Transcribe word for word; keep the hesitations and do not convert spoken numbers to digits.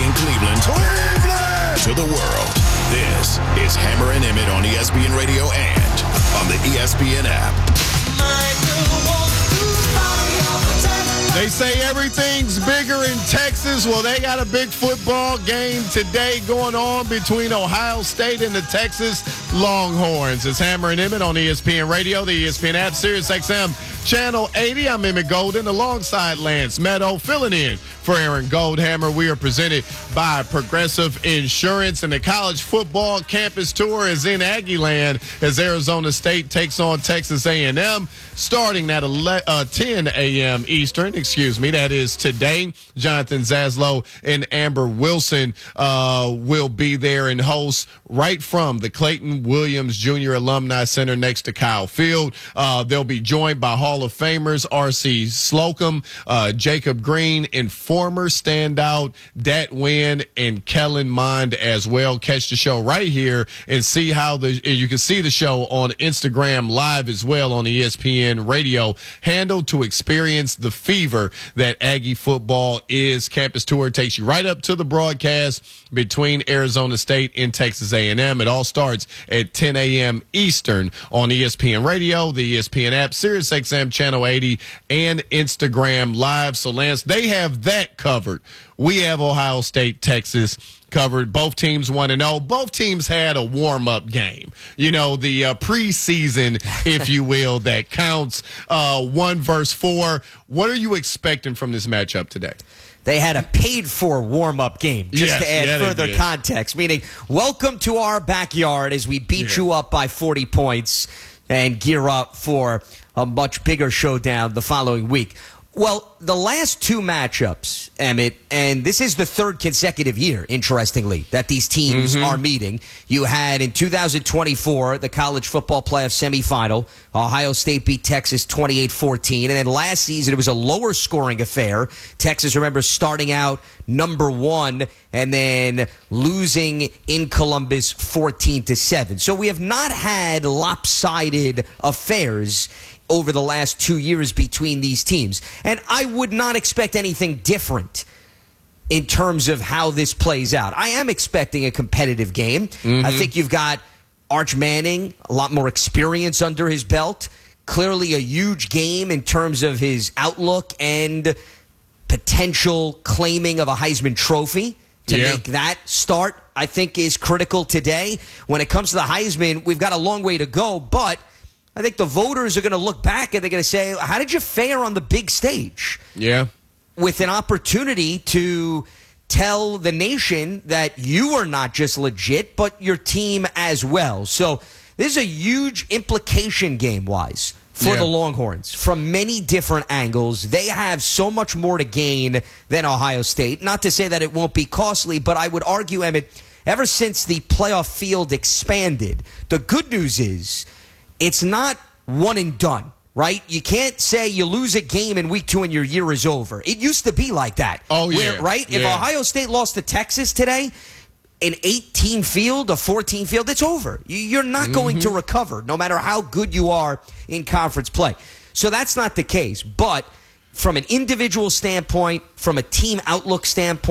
in Cleveland, Cleveland, to the world. This is Hammer and Emmett on E S P N Radio and on the E S P N app. They say everything's bigger in Texas. Well, they got a big football game today going on between Ohio State and the Texas Longhorns. It's Hammer and Emmett on E S P N Radio, the E S P N app, Sirius X M, Channel eighty. I'm Emmett Golden alongside Lance Meadow, filling in for Aaron Goldhammer. We are presented by Progressive Insurance, and the college football campus tour is in Aggieland as Arizona State takes on Texas A and M starting at ten a.m. Eastern. Excuse me, that is today. Jonathan Zaslow and Amber Wilson uh, will be there and host right from the Clayton Williams Junior Alumni Center next to Kyle Field. Uh, they'll be joined by Hall of Famers R C Slocum, uh, Jacob Green, and former standout Dat Wynn and Kellen Mond as well. Catch the show right here and see how the you can see the show on Instagram Live as well on the E S P N radio handle to experience the fever that Aggie football is. Campus tour takes you right up to the broadcast between Arizona State and Texas A and M. It all starts at ten a.m. Eastern on E S P N radio, the E S P N app, Sirius X M Channel eighty, and Instagram Live. So, Lance, they have that covered. We have Ohio State, Texas covered. Both teams one and oh. Both teams had a warm-up game. You know, the uh, preseason, if you will, that counts. Uh, one versus four. What are you expecting from this matchup today? They had a paid-for warm-up game, just yes, to add yeah, further context, meaning welcome to our backyard as we beat yeah. you up by forty points and gear up for a much bigger showdown the following week. Well, the last two matchups, Emmett, and this is the third consecutive year, interestingly, that these teams mm-hmm. are meeting. You had in two thousand twenty-four, the college football playoff semifinal. Ohio State beat Texas twenty-eight fourteen. And then last season, it was a lower scoring affair. Texas, remember, starting out number one and then losing in Columbus fourteen to seven. So we have not had lopsided affairs over the last two years between these teams. And I would not expect anything different in terms of how this plays out. I am expecting a competitive game. Mm-hmm. I think you've got Arch Manning, a lot more experience under his belt. Clearly a huge game in terms of his outlook and potential claiming of a Heisman Trophy. To yeah. make that start, I think, is critical today. When it comes to the Heisman, we've got a long way to go, but I think the voters are going to look back and they're going to say, how did you fare on the big stage? Yeah. With an opportunity to tell the nation that you are not just legit, but your team as well. So this is a huge implication game-wise for yeah. the Longhorns from many different angles. They have so much more to gain than Ohio State. Not to say that it won't be costly, but I would argue, Emmett, ever since the playoff field expanded, the good news is it's not one and done, right? You can't say you lose a game in week two and your year is over. It used to be like that. Oh, yeah. Where, right? Yeah. If Ohio State lost to Texas today, an eighteen field, a fourteen field, it's over. You're not mm-hmm. going to recover, no matter how good you are in conference play. So that's not the case. But from an individual standpoint, from a team outlook standpoint,